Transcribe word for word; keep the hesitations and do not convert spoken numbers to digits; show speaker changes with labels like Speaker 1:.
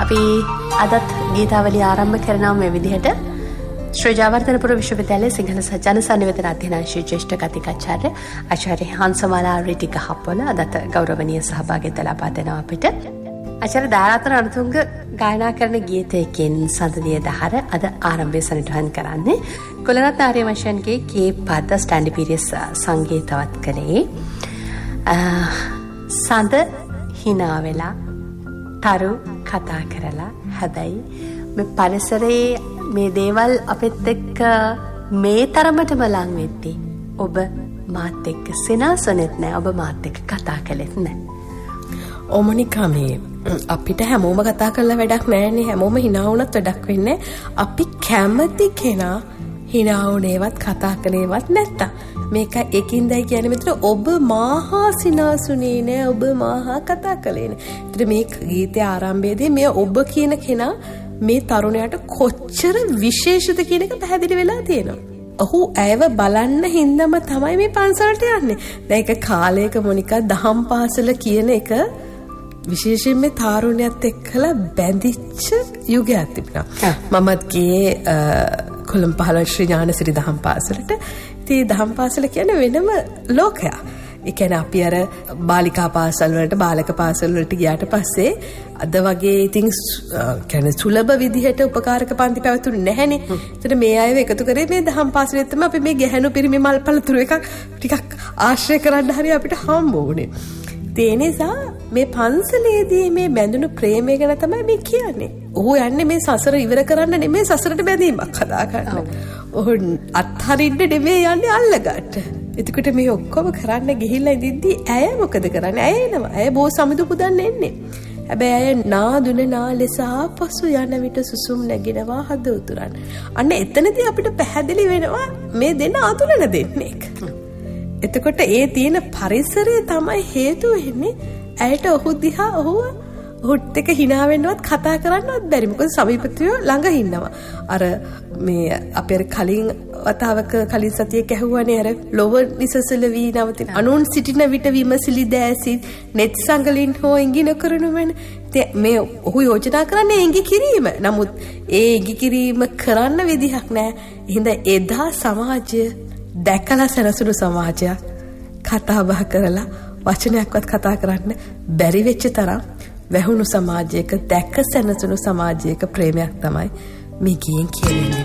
Speaker 1: අපි අදත් ගීතාවලිය ආරම්භ කරනවා මේ විදිහට. ශ්‍රී ජයවර්ධනපුර විශ්වවිද්‍යාලයේ සිංහල ජන සංනිවේදන අධ්‍යනාංශයේ ජ්‍යෙෂ්ඨ කතිකාචාර්ය ආචාර්ය හංසමාලා රිටික හප්පොල අදත් ගෞරවනීය සහභාගීත්වය ලබා දෙනවා අපිට. ආචාර්ය දාරාතන අනුතුංග ගායනා කරන ගීතයකින් සඳලිය දහර අද ආරම්භය සනිටුහන් කරන්නේ. කුලරත්න ආර්යවංශයන්ගේ කී පද ස්ටැන්ඩි පීරියස් සංගීතවත් කළේ සඳ හිනා වෙලා තරු කතා කරලා. හැබැයි මේ පරිසරයේ මේ දේවල් අපිත් එක්ක මේ තරමටම ලං වෙද්දී ඔබ මාත් එක්ක සිනාසනෙත් නැහැ, ඔබ මාත් එක්ක කතා කළෙත් නැහැ.
Speaker 2: ඔමනිකා මේ අපිට හැමෝම කතා කරලා වැඩක් නැහැනේ. හැමෝම hina වුණත් වැඩක් වෙන්නේ. අපි කැමති කෙනා hina වුණේවත් කතා කළේවත් නැත්තම් මේක එකින්දයි කියන්නේ මෙතන ඔබ මාහා සිනාසුනේ නෑ, ඔබ මාහා කතා කළේ නෑ. ඒතර මේ ගීතයේ ආරම්භයේදී මේ ඔබ කියන කෙනා මේ තරුණයාට කොච්චර විශේෂද කියන එක පැහැදිලි වෙලා තියෙනවා. ඔහු ඇයව බලන්න හින්දාම තමයි මේ පන්සලට යන්නේ. දැන් ඒක කාලයක මොනිකා දහම් පාසල කියන එක විශේෂයෙන් මේ තාරුණ්‍යයත් එක්කලා බැඳිච්ච යුගයක් තිබුණා. මමත් ගියේ කොළඹ පහළොව ශ්‍රී ඥානසිරි දහම් පාසලට. ඉතින් දහම් පාසල කියන්නේ වෙනම ලෝකයක්. ඒ කියන්නේ අපි අර බාලිකා පාසල් වලට බාලක පාසල් වලට ගියාට පස්සේ අද වගේ ඉතින් කියන්නේ සුලභ විදිහට උපකාරක පන්ති පැවතුනේ නැහැනේ. ඒතර මේ අයව එකතු කරේ මේ දහම් පාසලෙත් තමයි අපි මේ ගැහැණු පිරිමි මල්පලතුරු එකක් ටිකක් ආශ්‍රය කරන්න හරි අපිට හම්බ වුණේ. ඒ නිසා මේ පන්සලේදී මේ බැඳුණු ප්‍රේමය ගැන තමයි මේ කියන්නේ. ඔහු යන්නේ මේ සසර ඉවර කරන්න නෙමෙයි, සසරට බැඳීමක් හදා ගන්න. ඔහු අත්හරින්න නෙමෙයි යන්නේ අල්ලගන්න. එතකොට මේ ඔක්කොම කරන්න ගිහිල්ලා ඉඳිද්දි ඇය මොකද කරන්නේ? ඇය එනවා. ඇය බෝ සමිදු පුදන්න එන්නේ. හැබැයි ඇය නාදුන නා ලෙස ආපසු යන විට සුසුම් නැගිනවා හද උතුරන්. අන්න එතනදී අපිට පැහැදිලි වෙනවා මේ දෙන්න අතුලන දෙන්නේ. එතකොට ඒ තියෙන පරිසරය තමයි හේතුව වෙන්නේ ඇයට ඔහු දිහා ඔහුව ඔහුත් එක්ක hina වෙන්නවත් කතා කරන්නවත් බැරි. මොකද සමීපත්වයෝ ළඟ ඉන්නවා. අර මේ අපේ කලින් වතාවක කලින් සතියේ කැහුවානේ අර ලොව නිසසල වී නවතින අනුන් සිටින විට විමසිලි දැසි net සංගලින් හෝ ඉඟින කරනු වෙන. මේ ඔහු යෝජනා කරන්නේ ඉඟි කිරීම. නමුත් ඒ ඉඟි කිරීම කරන්න විදිහක් නැහැ. එහෙනම් එදා සමාජය දැකලා සැනසුණු සමාජයක් කතා බහ කරලා වචනයක්වත් කතා කරන්න බැරි වෙච්ච තරම් වැහුණු සමාජයක දැක සැනසුණු සමාජයක ප්‍රේමයක් තමයි මේ ගීයෙන් කියන්නේ.